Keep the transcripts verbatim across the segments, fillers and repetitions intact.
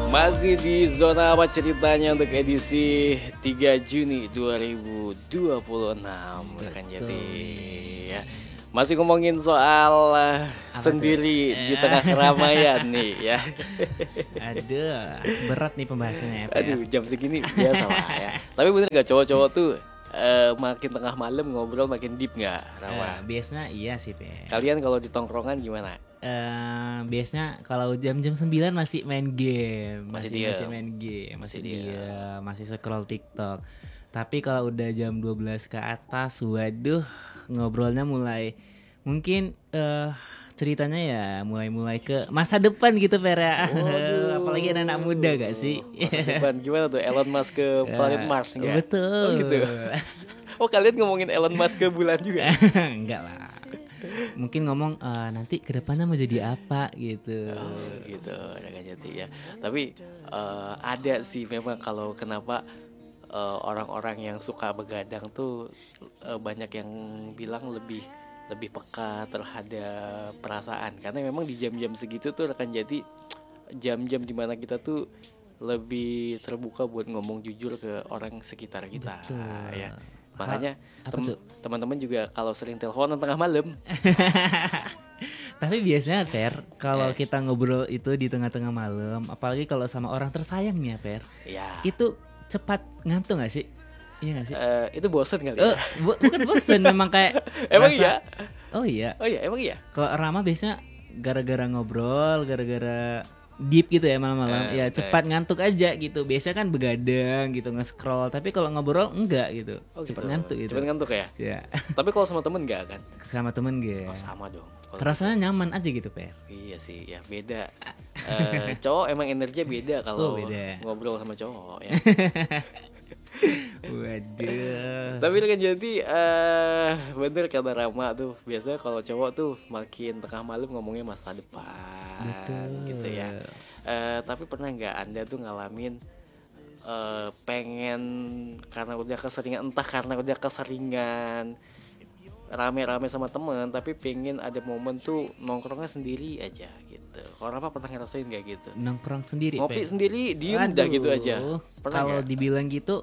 Masih di zona apa ceritanya untuk edisi tiga Juni dua ribu dua puluh enam rekan jadi ya. Masih ngomongin soal uh, sendiri di tengah keramaian nih ya. Aduh, berat nih pembahasannya ya. Aduh, jam segini biasa lah ya. Tapi bener gak cowok-cowok tuh uh, makin tengah malam ngobrol makin deep gak, Rama? Uh, biasanya iya sih, Pe. Kalian kalau di tongkrongan gimana? Uh, biasanya kalau jam-jam sembilan masih main game, Masih masih diem. masih main game, masih Masih dia, diem. masih scroll TikTok. Tapi kalau udah jam dua belas ke atas, waduh, ngobrolnya mulai mungkin uh, ceritanya ya mulai-mulai ke masa depan gitu, Vera. Apalagi anak-anak muda gak sih? Masa depan gimana tuh? Elon Musk ke planet Mars enggak? Betul. Oh gitu. Oh, kalian ngomongin Elon Musk ke bulan juga? Enggak lah. Mungkin ngomong uh, nanti kedepannya mau jadi apa gitu. Oh, gitu, agak jadi ya. Tapi uh, ada sih memang kalau kenapa uh, orang-orang yang suka begadang tuh uh, banyak yang bilang lebih lebih peka terhadap perasaan, karena memang di jam-jam segitu tuh akan jadi jam-jam dimana kita tuh lebih terbuka buat ngomong jujur ke orang sekitar kita. Betul. Ya. Makanya Apa tem- tuh? teman-teman juga kalau sering teleponan tengah malam. Tapi biasanya Per, kalau Eh. kita ngobrol itu di tengah-tengah malam, apalagi kalau sama orang tersayangnya Per, Ya. itu cepat ngantuk gak sih? Iya gak sih? Eh, itu bosen kali Eh, ya? bu- bukan bosen, memang kayak Emang rasa- iya? Oh iya. Oh iya, emang iya? Kalau Rama biasanya gara-gara ngobrol, gara-gara deep gitu ya malam-malam, Eh, ya eh. cepat ngantuk aja gitu. Biasanya kan begadang gitu, nge-scroll. Tapi kalau ngobrol enggak gitu, Oh, cepat gitu. ngantuk gitu. Cepet ngantuk ya? Ya, Tapi kalau sama temen enggak kan? sama temen gue. Oh, sama dong. Kalau Rasanya nyaman aja gitu, Per. Iya sih, ya beda. Eh, cowok emang energinya beda kalau Oh, beda. ngobrol sama cowok ya. Waduh. Tapi kan jadi eh bener kata Rama tuh, biasanya kalau cowok tuh makin tengah malam ngomongnya masa depan. Betul. Gitu ya. Eh, tapi pernah nggak Anda tuh ngalamin eh, pengen karena udah keseringan, entah karena udah keseringan rame-rame sama temen, tapi pengen ada momen tuh nongkrongnya sendiri aja gitu. Kalau apa pernah ngerasain gak gitu? Nongkrong sendiri, Ngopi Per. sendiri, diem Aduh. dah gitu aja. Pernah Kalau nggak? dibilang gitu,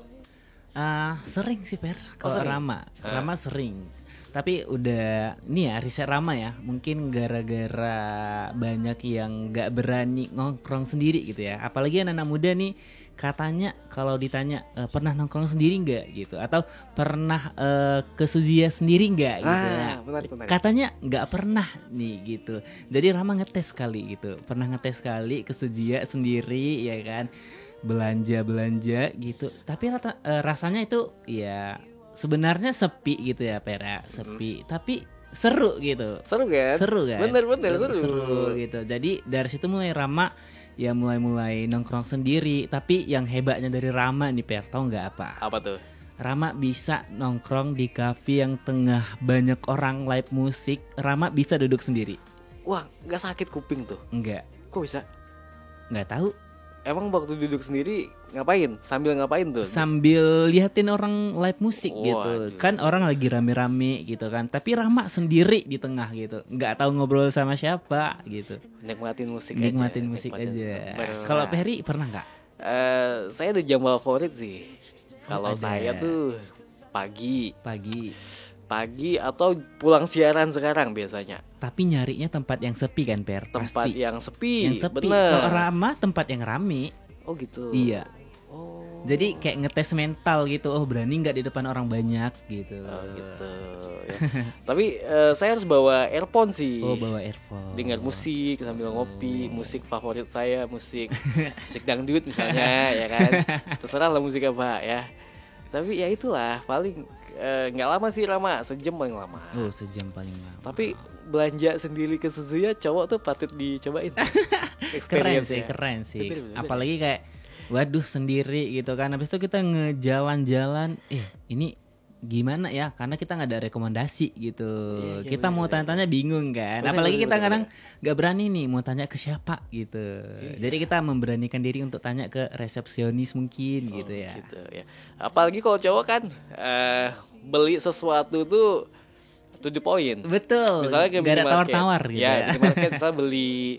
ah, sering sih, Per. Kalau sering? Rama, Hah? Rama sering. Tapi udah, ini ya riset Rama ya. Mungkin gara-gara banyak yang nggak berani nongkrong sendiri gitu ya. Apalagi anak-anak muda nih, katanya kalau ditanya e, pernah nongkrong sendiri nggak gitu, atau pernah e, ke Suzia sendiri nggak gitu ya. Ah, menarik, menarik. Katanya nggak pernah nih gitu. Jadi Rama ngetes kali gitu. Pernah ngetes kali ke Sujia sendiri ya kan. Belanja-belanja gitu. Tapi rata, eh, rasanya itu ya sebenarnya sepi gitu ya, Pera. Sepi, Hmm. tapi seru gitu. Seru kan? Seru kan? Bener-bener seru. Seru gitu. Jadi dari situ mulai Rama ya mulai-mulai nongkrong sendiri. Tapi yang hebatnya dari Rama nih, Per, tau nggak apa? Apa tuh? Rama bisa nongkrong di kafe yang tengah banyak orang live musik. Rama bisa duduk sendiri. Wah, nggak sakit kuping tuh? Enggak, Kok bisa? nggak tahu. Emang waktu duduk sendiri ngapain? Sambil ngapain tuh? Sambil liatin orang live musik gitu. Waduh. Kan orang lagi rame-rame gitu kan. Tapi Rama sendiri di tengah gitu. Nggak tahu ngobrol sama siapa gitu. Nikmatin musik Nikmatin aja. musik Nikmatin aja. Bener. Kalau Peri pernah nggak? Eh, saya ada jam favorit sih. Kalau ada. saya tuh pagi, Pagi. pagi atau pulang siaran sekarang biasanya. Tapi nyarinya tempat yang sepi kan, Per? Tempat Pasti. yang sepi. Yang sepi. Bener. Kalau Rama tempat yang rame. Oh gitu. Iya. Oh. Jadi kayak ngetes mental gitu. Oh, berani nggak di depan orang banyak gitu. Oh gitu. Ya. Tapi eh, saya harus bawa earphone sih. Oh, bawa earphone. Dengar musik sambil ngopi, musik favorit saya, musik musik dangdut misalnya, ya kan. Terserah lah musik apa ya. Tapi ya itulah, paling eh, nggak lama sih, lama sejam paling lama. Oh, sejam paling lama. Tapi belanja sendiri ke Suzuya cowok tuh patut dicobain. Keren Experience sih, ya. keren sih. Bener, bener. Apalagi kayak waduh sendiri gitu kan. Habis itu kita ngejalan-jalan, eh ini gimana ya? Karena kita nggak ada rekomendasi gitu. Iya, iya, kita bener, mau bener. tanya-tanya bingung kan. Bener, Apalagi bener, kita bener, kadang nggak berani nih mau tanya ke siapa gitu. Iya. Jadi kita memberanikan diri untuk tanya ke resepsionis mungkin Oh, gitu ya. gitu ya. Apalagi kalau cowok kan eh, beli sesuatu tuh to the point. Betul. Misalnya kayak nggak ada minimarket. tawar-tawar gitu. Ya, Ya. di minimarket misalnya beli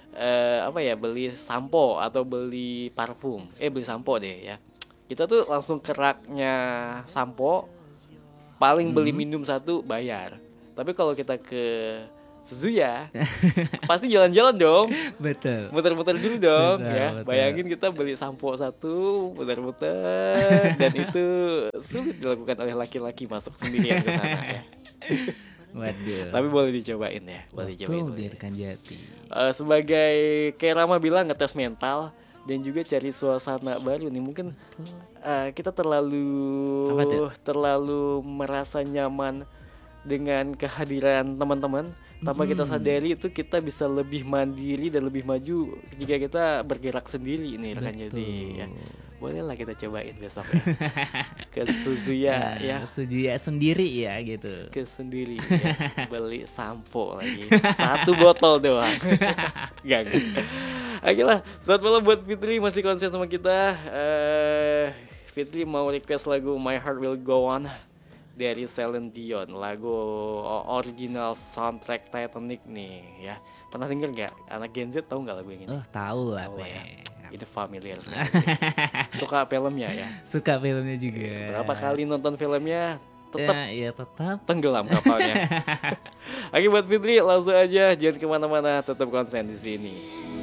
eh, apa ya, beli sampo atau beli parfum, eh beli sampo deh ya. Kita tuh langsung ke raknya sampo, paling beli minum satu bayar. Tapi kalau kita ke Suzuya pasti jalan-jalan dong, Betul. muter-muter dulu dong. Betul, Ya betul. bayangin kita beli sampo satu, muter-muter, dan itu sulit dilakukan oleh laki-laki masuk sendirian ke sana ya. Waduh. Tapi boleh dicobain ya, boleh dicobain. Betul, boleh. Dirkan Jati. Eh, sebagai kayak Rama bilang, ngetes mental dan juga cari suasana baru nih. Mungkin eh, kita terlalu Apa tuh? terlalu merasa nyaman dengan kehadiran teman-teman, tanpa kita sadari itu kita bisa lebih mandiri dan lebih maju jika kita bergerak sendiri nih rekan. Jadi ya bolehlah kita cobain besok ya. Ke Suzuya Nah, ya, Suzuya sendiri ya gitu. ke sendiri ya. Beli sampo lagi satu botol doang. Gak, gak. Oke lah, selamat malam buat Fitri, masih konsen sama kita. eh Fitri mau request lagu My Heart Will Go On dari Celine Dion, lagu original soundtrack Titanic nih ya. Pernah denger gak? Anak Gen Z tahu nggak lagu yang ini? Oh, tahu lah, Tahu lah ya. Pe. Itu familiar sekali. Suka filmnya ya. Suka filmnya juga. Berapa kali nonton filmnya tetap Ya, ya tetap. tenggelam kapalnya. Oke buat Fitri, langsung aja jangan kemana-mana, tetap konsen di sini.